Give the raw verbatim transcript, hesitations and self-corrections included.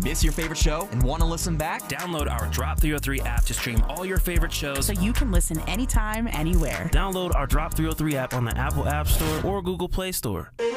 Miss your favorite show and want to listen back? Download our Drop three oh three app to stream all your favorite shows so you can listen anytime, anywhere. Download our Drop three oh three app on the Apple App Store or Google Play Store.